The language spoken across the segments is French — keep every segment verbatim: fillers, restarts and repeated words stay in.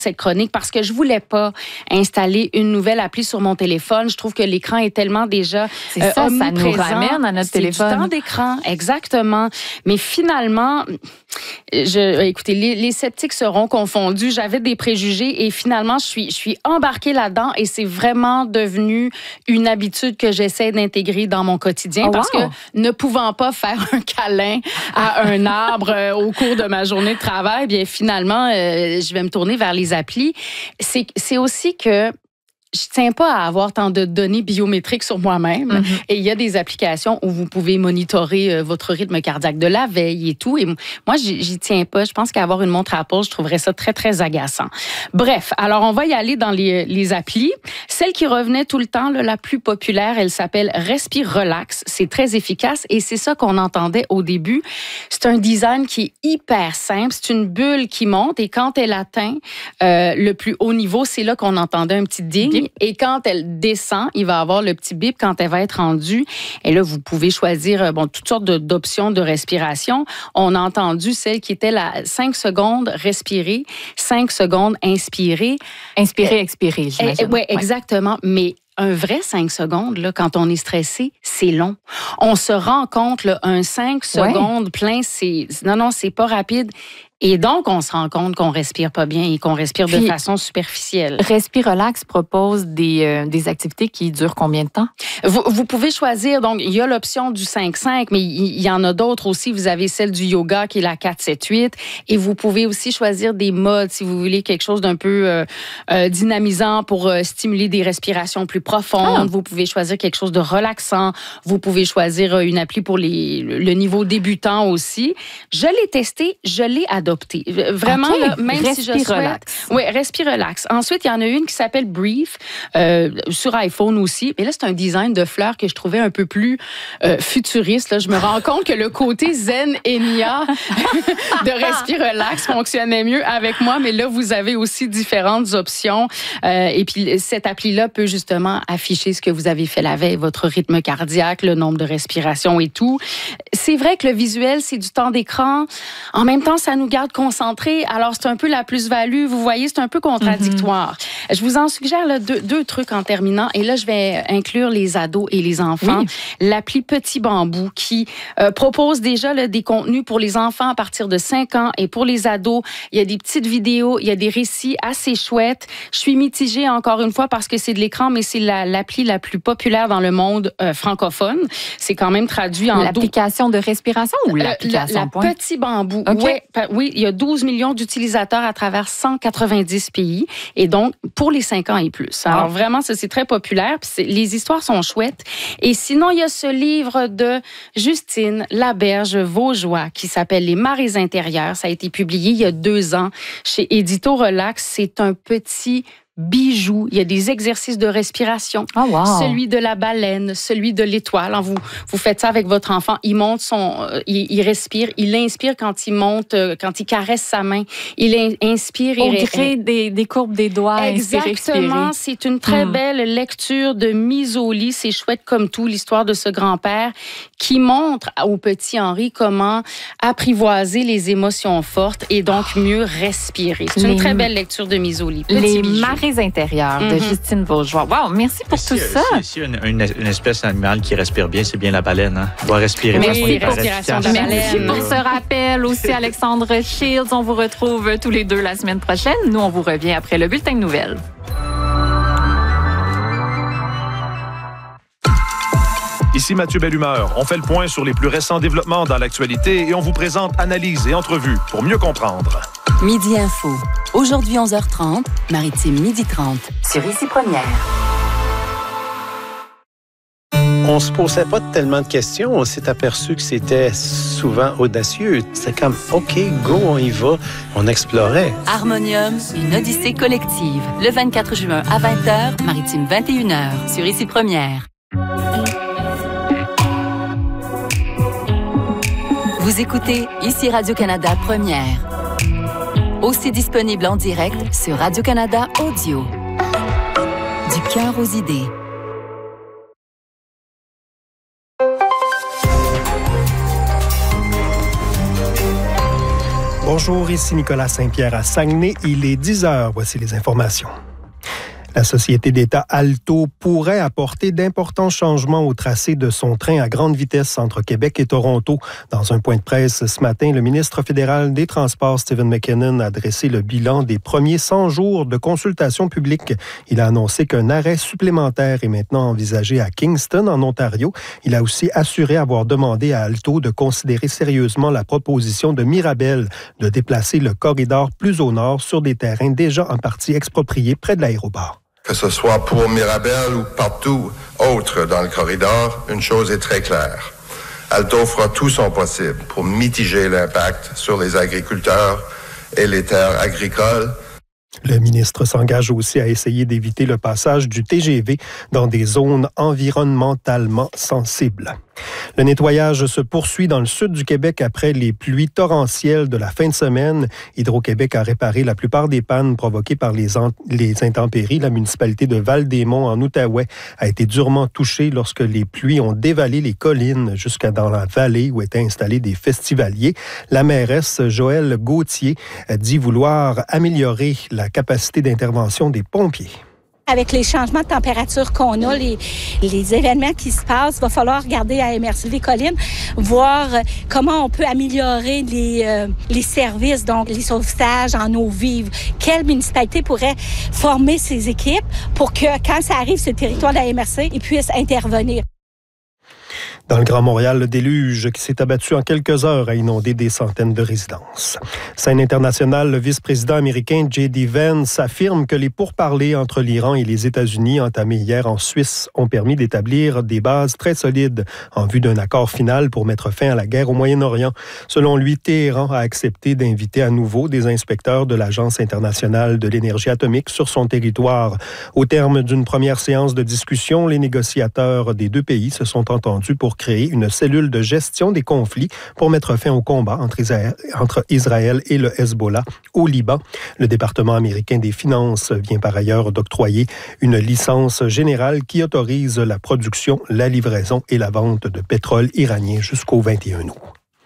cette chronique parce que je voulais pas installer une nouvelle appli sur mon téléphone. Je trouve que l'écran est tellement déjà C'est euh, ça, ça nous ramène à notre c'est téléphone. Du temps d'écran, exactement. Mais finalement, je, écoutez, les, les sceptiques seront confondus. J'avais des préjugés et finalement, je suis, je suis embarquée là-dedans et c'est vraiment devenu une habitude que j'essaie d'intégrer dans mon quotidien oh, parce wow. que ne pouvant pas faire un câlin à un arbre euh, au cours de ma journée de travail, bien finalement, euh, je vais me tourner vers les applis. C'est, c'est aussi que je tiens pas à avoir tant de données biométriques sur moi-même. Mm-hmm. Et il y a des applications où vous pouvez monitorer euh, votre rythme cardiaque de la veille et tout. Et moi, j'y, j'y tiens pas. Je pense qu'avoir une montre Apple, je trouverais ça très, très agaçant. Bref, alors on va y aller dans les, les applis. Celle qui revenait tout le temps, là, la plus populaire, elle s'appelle Respire Relax. C'est très efficace et c'est ça qu'on entendait au début. C'est un design qui est hyper simple. C'est une bulle qui monte et quand elle atteint euh, le plus haut niveau, c'est là qu'on entendait un petit ding. Et quand elle descend, il va avoir le petit bip quand elle va être rendue. Et là, vous pouvez choisir bon, toutes sortes de, d'options de respiration. On a entendu celle qui était la cinq secondes respirer, cinq secondes inspirer. Inspirer, euh, expirer, j'imagine. Oui, exactement. Ouais. Mais un vrai cinq secondes, là, quand on est stressé, c'est long. On se rend compte, là, un cinq secondes ouais. plein, c'est... Non, non, c'est pas rapide. Et donc, on se rend compte qu'on respire pas bien et qu'on respire Puis, de façon superficielle. Respire Relax propose des, euh, des activités qui durent combien de temps? Vous, vous pouvez choisir, donc, il y a l'option du cinq cinq, mais il, il y en a d'autres aussi. Vous avez celle du yoga qui est la quatre sept huit. Et vous pouvez aussi choisir des modes si vous voulez quelque chose d'un peu euh, euh, dynamisant pour euh, stimuler des respirations plus profondes. Ah. Vous pouvez choisir quelque chose de relaxant. Vous pouvez choisir une appli pour les, le niveau débutant aussi. Je l'ai testé, je l'ai adopté. Vraiment, okay. là, même Respire si je souhaite... Relax. Oui, Respire Relax. Ensuite, il y en a une qui s'appelle Breathe, euh, sur iPhone aussi. Et là, c'est un design de fleurs que je trouvais un peu plus euh, futuriste. Là. Je me rends compte que le côté zen Enya de Respire Relax fonctionnait mieux avec moi. Mais là, vous avez aussi différentes options. Euh, et puis, cette appli-là peut justement afficher ce que vous avez fait la veille, votre rythme cardiaque, le nombre de respirations et tout. C'est vrai que le visuel, c'est du temps d'écran. En même temps, ça nous garde concentrés. Alors, c'est un peu la plus-value. Vous voyez, c'est un peu contradictoire. Mm-hmm. Je vous en suggère là, deux, deux trucs en terminant. Et là, je vais inclure les ados et les enfants. Oui. L'appli Petit Bambou qui euh, propose déjà là, des contenus pour les enfants à partir de cinq ans. Et pour les ados, il y a des petites vidéos, il y a des récits assez chouettes. Je suis mitigée encore une fois parce que c'est de l'écran, mais c'est la, l'appli la plus populaire dans le monde euh, francophone. C'est quand même traduit en... L'application de respiration ou l'application? La, la, la Petit Bambou. Okay. Ouais, oui, il y a douze millions d'utilisateurs à travers cent quatre-vingt-dix pays et donc pour les cinq ans et plus. Alors oh. vraiment, ça, c'est très populaire. Puis c'est, les histoires sont chouettes. Et sinon, il y a ce livre de Justine Laberge-Vaugeois qui s'appelle Les marées intérieures. Ça a été publié il y a deux ans chez Édito Relax. C'est un petit bijoux. Il y a des exercices de respiration. Oh, wow. Celui de la baleine, celui de l'étoile. Vous, vous faites ça avec votre enfant. Il monte son... Euh, il, il respire. Il inspire quand il monte, euh, quand il caresse sa main. Il in, inspire. Au et gré des, des courbes des doigts. Exactement. Inspire, c'est une très mm. belle lecture de mise au lit. C'est chouette comme tout, l'histoire de ce grand-père qui montre au petit Henri comment apprivoiser les émotions fortes et donc mieux respirer. C'est les, une très belle lecture de mise au lit. Petit les bijou. Marées intérieures de mm-hmm. Justine Vaugeois. Wow, merci pour si, tout ça. Si, si une, une, une espèce animale qui respire bien, c'est bien la baleine. Hein? On doit respirer. Merci, oui, respiration de la baleine. Merci pour ce rappel aussi, Alexandre Shields. On vous retrouve tous les deux la semaine prochaine. Nous, on vous revient après le bulletin de nouvelles. Ici Mathieu Bellumeur. On fait le point sur les plus récents développements dans l'actualité et on vous présente analyses et entrevues pour mieux comprendre. Midi Info. Aujourd'hui onze heures trente, Maritime midi trente. Sur Ici Première. On se posait pas tellement de questions. On s'est aperçu que c'était souvent audacieux. C'est comme, OK, go, on y va. On explorait. Harmonium, une odyssée collective. Le vingt-quatre juin à vingt heures, Maritime vingt et une heures. Sur Ici Première. Vous écoutez Ici Radio-Canada Première. Aussi disponible en direct sur Radio-Canada Audio. Du cœur aux idées. Bonjour, ici Nicolas Saint-Pierre à Saguenay. Il est dix heures. Voici les informations. La société d'État Alto pourrait apporter d'importants changements au tracé de son train à grande vitesse entre Québec et Toronto. Dans un point de presse ce matin, le ministre fédéral des Transports, Stephen McKinnon, a dressé le bilan des premiers cent jours de consultation publique. Il a annoncé qu'un arrêt supplémentaire est maintenant envisagé à Kingston, en Ontario. Il a aussi assuré avoir demandé à Alto de considérer sérieusement la proposition de Mirabel de déplacer le corridor plus au nord sur des terrains déjà en partie expropriés près de l'aéroport. Que ce soit pour Mirabel ou partout autre dans le corridor, une chose est très claire. Alto fera tout son possible pour mitiger l'impact sur les agriculteurs et les terres agricoles. Le ministre s'engage aussi à essayer d'éviter le passage du T G V dans des zones environnementalement sensibles. Le nettoyage se poursuit dans le sud du Québec après les pluies torrentielles de la fin de semaine. Hydro-Québec a réparé la plupart des pannes provoquées par les, en- les intempéries. La municipalité de Val-des-Monts, en Outaouais, a été durement touchée lorsque les pluies ont dévalé les collines jusqu'à dans la vallée où étaient installés des festivaliers. La mairesse Joëlle Gauthier a dit vouloir améliorer la capacité d'intervention des pompiers. Avec les changements de température qu'on a, les, les événements qui se passent, il va falloir regarder à M R C des Collines, voir comment on peut améliorer les, euh, les services, donc les sauvetages en eau vive. Quelle municipalité pourrait former ses équipes pour que, quand ça arrive sur le territoire de la M R C, ils puissent intervenir. Dans le Grand Montréal, le déluge qui s'est abattu en quelques heures a inondé des centaines de résidences. Scène internationale, le vice-président américain J D Vance affirme que les pourparlers entre l'Iran et les États-Unis entamés hier en Suisse ont permis d'établir des bases très solides en vue d'un accord final pour mettre fin à la guerre au Moyen-Orient. Selon lui, Téhéran a accepté d'inviter à nouveau des inspecteurs de l'Agence internationale de l'énergie atomique sur son territoire. Au terme d'une première séance de discussion, les négociateurs des deux pays se sont entendus pour créer une cellule de gestion des conflits pour mettre fin au combat entre Israël, entre Israël et le Hezbollah au Liban. Le département américain des Finances vient par ailleurs d'octroyer une licence générale qui autorise la production, la livraison et la vente de pétrole iranien jusqu'au vingt et un août.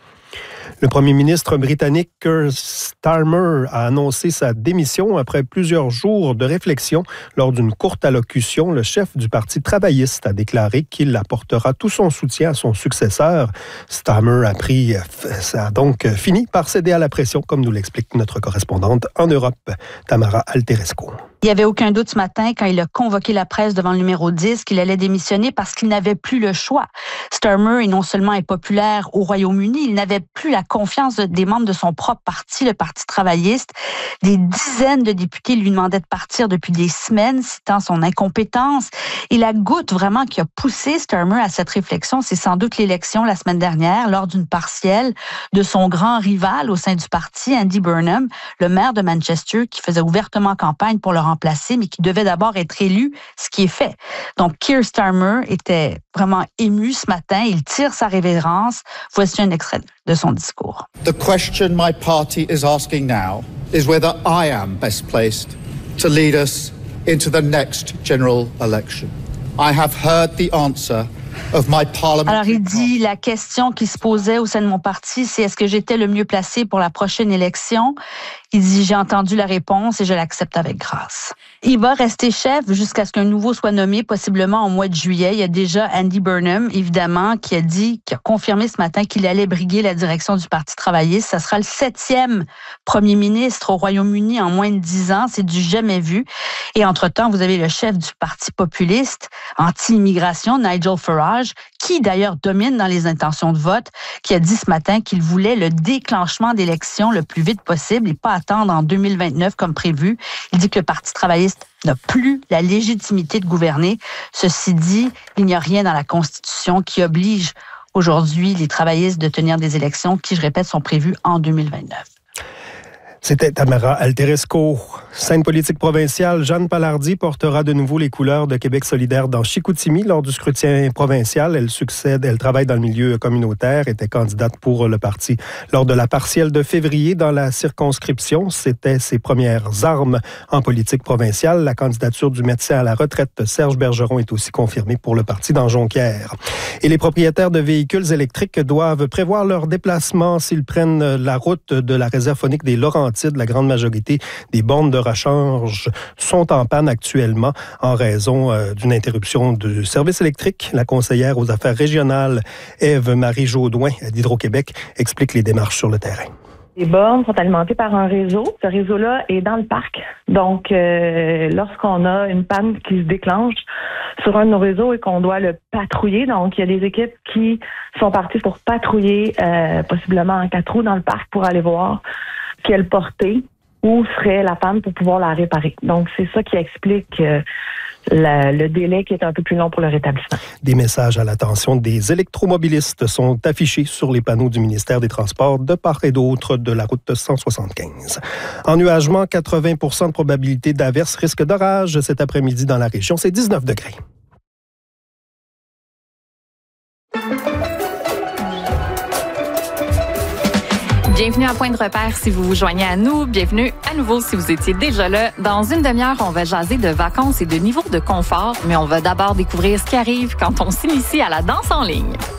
Le premier ministre britannique Keir Starmer a annoncé sa démission après plusieurs jours de réflexion. Lors d'une courte allocution, le chef du Parti travailliste a déclaré qu'il apportera tout son soutien à son successeur. Starmer a, pris, a donc fini par céder à la pression, comme nous l'explique notre correspondante en Europe, Tamara Alteresco. Il n'y avait aucun doute ce matin quand il a convoqué la presse devant le numéro dix qu'il allait démissionner parce qu'il n'avait plus le choix. Starmer est non seulement impopulaire au Royaume-Uni, il n'avait plus la confiance des membres de son propre parti, le Parti travailliste. Des dizaines de députés lui demandaient de partir depuis des semaines, citant son incompétence. Et la goutte vraiment qui a poussé Starmer à cette réflexion, c'est sans doute l'élection la semaine dernière, lors d'une partielle de son grand rival au sein du parti, Andy Burnham, le maire de Manchester, qui faisait ouvertement campagne pour le remplacer, mais qui devait d'abord être élu, ce qui est fait. Donc, Keir Starmer était vraiment ému ce matin. Il tire sa révérence. Voici un extrait de son discours. The question my party is asking now is whether I am best placed to lead us into the next general election. I have heard the answer of my parliament. Alors, il dit, la question qui se posait au sein de mon parti, c'est est-ce que j'étais le mieux placé pour la prochaine élection? Il dit, j'ai entendu la réponse et je l'accepte avec grâce. Il va rester chef jusqu'à ce qu'un nouveau soit nommé, possiblement au mois de juillet. Il y a déjà Andy Burnham, évidemment, qui a dit, qui a confirmé ce matin qu'il allait briguer la direction du Parti travailliste. Ça sera le septième premier ministre au Royaume-Uni en moins de dix ans. C'est du jamais vu. Et entre-temps, vous avez le chef du Parti populiste, anti-immigration, Nigel Farage, qui d'ailleurs domine dans les intentions de vote, qui a dit ce matin qu'il voulait le déclenchement d'élections le plus vite possible et pas attendre en deux mille vingt-neuf comme prévu. Il dit que le Parti travailliste n'a plus la légitimité de gouverner. Ceci dit, il n'y a rien dans la Constitution qui oblige aujourd'hui les travaillistes de tenir des élections qui, je répète, sont prévues en deux mille vingt-neuf. C'était Tamara Alteresco. Scène politique provinciale, Jeanne Palardy portera de nouveau les couleurs de Québec solidaire dans Chicoutimi lors du scrutin provincial. Elle succède, elle travaille dans le milieu communautaire, était candidate pour le parti lors de la partielle de février dans la circonscription. C'était ses premières armes en politique provinciale. La candidature du médecin à la retraite Serge Bergeron est aussi confirmée pour le parti dans Jonquière. Et les propriétaires de véhicules électriques doivent prévoir leur déplacement s'ils prennent la route de la réserve phonique des Laurentides. La grande majorité des bornes de recharge sont en panne actuellement en raison euh, d'une interruption du service électrique. La conseillère aux affaires régionales, Ève-Marie Jaudoin d'Hydro-Québec, explique les démarches sur le terrain. Les bornes sont alimentées par un réseau. Ce réseau-là est dans le parc. Donc, euh, lorsqu'on a une panne qui se déclenche sur un de nos réseaux et qu'on doit le patrouiller, donc il y a des équipes qui sont parties pour patrouiller euh, possiblement en quatre roues dans le parc pour aller voir quelle portée, où serait la panne pour pouvoir la réparer. Donc, c'est ça qui explique euh, la, le délai qui est un peu plus long pour le rétablissement. Des messages à l'attention des électromobilistes sont affichés sur les panneaux du ministère des Transports de part et d'autre de la route cent soixante-quinze. Ennuagement, quatre-vingts pour cent de probabilité d'averse, risque d'orage cet après-midi dans la région. C'est dix-neuf degrés. Bienvenue à Point de repère si vous vous joignez à nous. Bienvenue à nouveau si vous étiez déjà là. Dans une demi-heure, on va jaser de vacances et de niveau de confort, mais on va d'abord découvrir ce qui arrive quand on s'initie à la danse en ligne.